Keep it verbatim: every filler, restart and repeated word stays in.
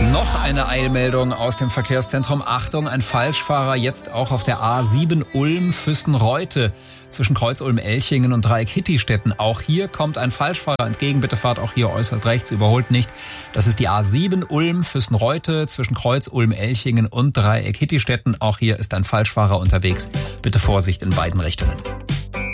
Noch eine Eilmeldung aus dem Verkehrszentrum. Achtung, ein Falschfahrer jetzt auch auf der A sieben Ulm-Füssen-Reute zwischen Kreuz Ulm-Elchingen und Dreieck Hittistetten. Auch hier kommt ein Falschfahrer entgegen. Bitte fahrt auch hier äußerst rechts, überholt nicht. Das ist die A sieben Ulm-Füssen-Reute zwischen Kreuz Ulm-Elchingen und Dreieck Hittistetten. Auch hier ist ein Falschfahrer unterwegs. Bitte Vorsicht in beiden Richtungen.